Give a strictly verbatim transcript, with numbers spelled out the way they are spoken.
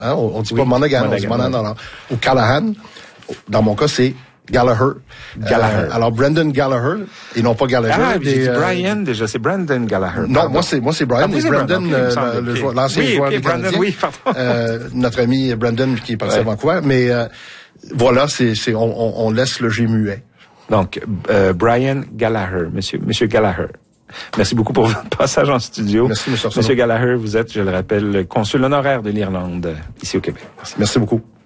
Hein, on, on dit oui, pas Monaghan, Monaghan, on dit Monaghan. ouais. Alors, ou Callahan. Dans mon cas, c'est Gallagher. Gallagher. Euh, alors, Brendan Gallagher, et non pas Gallagher. Ah, des, j'ai dit euh, Brian, déjà, c'est Brandon Gallagher. Non, pardon. moi c'est moi c'est Brian. Ah, et c'est Brandon, Brandon, okay, euh, semble, le, le okay. joueur, l'ancien oui, joueur okay, des Brandon, Canadiens. oui, pardon. euh, notre ami Brandon qui est parti ouais. à Vancouver. Mais euh, voilà, c'est c'est on, on, on laisse le G muet. Donc, euh, Brian Gallagher, monsieur, monsieur Gallagher. Merci beaucoup pour votre passage en studio. Merci, monsieur Arsenault. Monsieur Gallagher, vous êtes, je le rappelle, consul honoraire de l'Irlande, ici au Québec. Merci, Merci beaucoup.